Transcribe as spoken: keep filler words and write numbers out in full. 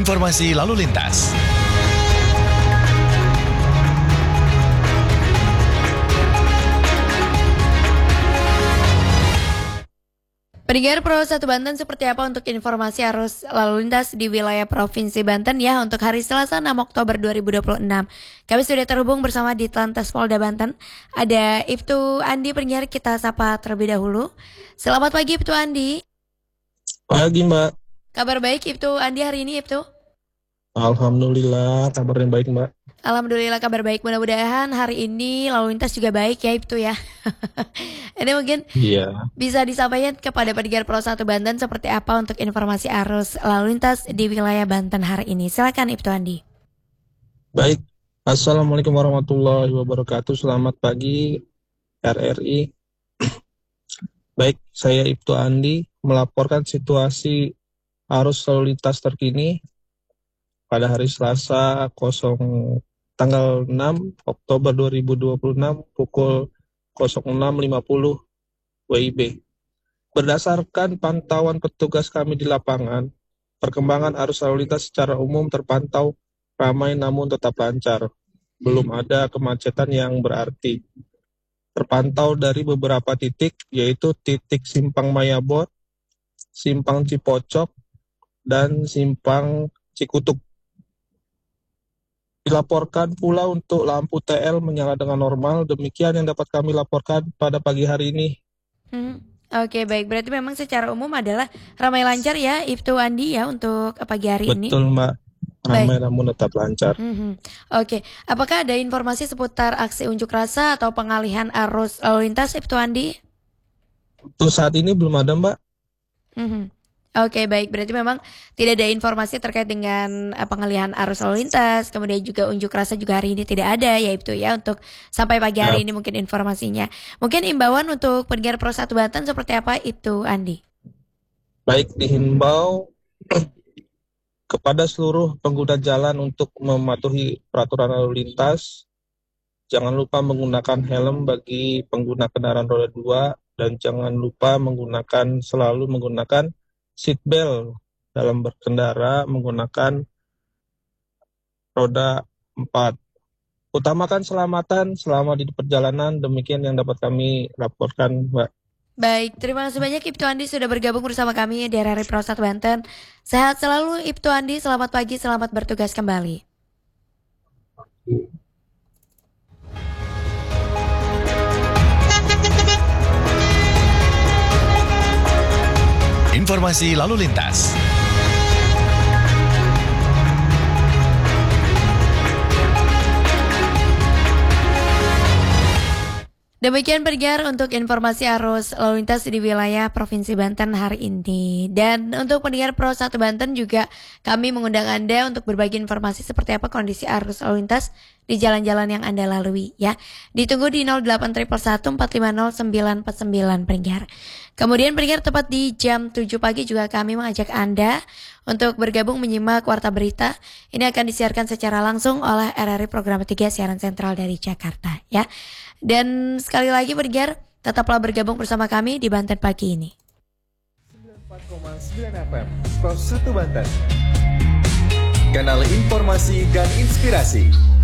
Informasi lalu lintas. Pendengar Pro satu Banten, seperti apa untuk informasi arus lalu lintas di wilayah Provinsi Banten ya untuk hari Selasa enam Oktober dua ribu dua puluh enam. Kami sudah terhubung bersama Ditlantas Polda Banten. Ada Ibtu Andi, pendengar kita sapa terlebih dahulu. Selamat pagi Ibtu Andi. Pagi Mbak. Kabar baik Ibtu Andi hari ini Ibtu? Alhamdulillah kabarnya baik Mbak. Alhamdulillah kabar baik, mudah-mudahan hari ini lalu lintas juga baik ya Ibtu ya. Ini mungkin Iya. bisa disampaikan kepada pendengar Pro satu Banten seperti apa untuk informasi arus lalu lintas di wilayah Banten hari ini. Silakan Ibtu Andi. Baik. Assalamualaikum warahmatullahi wabarakatuh. Selamat pagi R R I. Baik, saya Ibtu Andi melaporkan situasi arus lalu lintas terkini pada hari Selasa kosong tanggal enam Oktober dua ribu dua puluh enam pukul nol enam lima puluh W I B. Berdasarkan pantauan petugas kami di lapangan, perkembangan arus lalu lintas secara umum terpantau ramai namun tetap lancar. Belum ada kemacetan yang berarti. Terpantau dari beberapa titik, yaitu titik Simpang Mayabot, Simpang Cipocok, dan Simpang Cikutuk. Dilaporkan pula untuk lampu T L menyala dengan normal. Demikian yang dapat kami laporkan pada pagi hari ini. Hmm, Oke baik, berarti memang secara umum adalah ramai lancar ya Ibtu Andi ya untuk pagi hari ini. Betul Mbak, ramai namun tetap lancar. Hmm, Oke, apakah ada informasi seputar aksi unjuk rasa atau pengalihan arus lalu lintas Ibtu Andi? Untuk saat ini belum ada Mbak. Hmm. Oke baik, berarti memang tidak ada informasi terkait dengan uh, pengalihan arus lalu lintas, kemudian juga unjuk rasa juga hari ini tidak ada ya Ibtu ya untuk sampai pagi hari ya. Ini mungkin informasinya. Mungkin imbauan untuk pendengar Pro satu Banten seperti apa Ibtu Andi? Baik, dihimbau kepada seluruh pengguna jalan untuk mematuhi peraturan lalu lintas. Jangan lupa menggunakan helm bagi pengguna kendaraan roda dua dan jangan lupa menggunakan selalu menggunakan seatbelt dalam berkendara menggunakan roda empat. Utamakan keselamatan selama di perjalanan. Demikian yang dapat kami laporkan, Mbak. Baik, terima kasih banyak Ibtu Andi sudah bergabung bersama kami di R R I Pro satu Banten. Sehat selalu Ibtu Andi, selamat pagi, selamat bertugas kembali. Informasi lalu lintas. Demikian pendengar untuk informasi arus lalu lintas di wilayah Provinsi Banten hari ini. Dan untuk pendengar Pro satu Banten juga kami mengundang Anda untuk berbagi informasi seperti apa kondisi arus lalu lintas di jalan-jalan yang Anda lalui ya. Ditunggu di nol delapan satu satu empat lima nol sembilan empat sembilan pendengar. Kemudian pendengar tepat di jam tujuh pagi juga kami mengajak Anda untuk bergabung menyimak Warta Berita. Ini akan disiarkan secara langsung oleh R R I Program tiga Siaran Sentral dari Jakarta ya. Dan sekali lagi pendengar, tetaplah bergabung bersama kami di Banten pagi ini. sembilan puluh empat koma sembilan F M Pro satu Banten. Kanal informasi dan inspirasi.